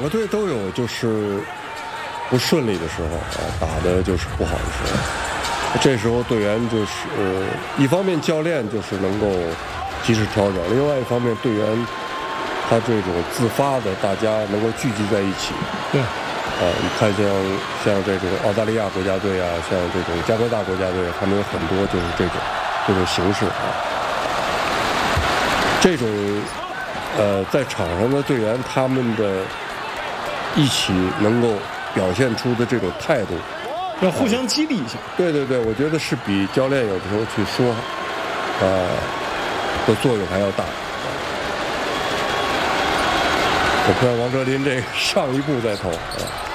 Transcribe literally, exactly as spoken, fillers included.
个队都有就是不顺利的时候啊，打的就是不好的时候。这时候队员就是、呃、一方面教练就是能够及时调整，另外一方面队员他这种自发的，大家能够聚集在一起。 对， 啊，你看像像这种澳大利亚国家队啊，像这种加拿大国家队，他们有很多就是这种这种形式啊。这种呃在场上的队员，他们的一起能够表现出的这种态度。 要互相激励一下、 啊。对对对，我觉得是比教练有的时候去说，呃，的作用还要大。我看王哲林这个上一步在投。啊